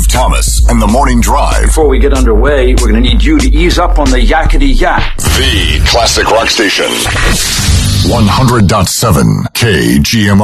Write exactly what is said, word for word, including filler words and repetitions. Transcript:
Thomas and the Morning Drive. Before we get underway, we're going to need you to ease up on the yakety yak. The classic rock station. one hundred point seven K G M R.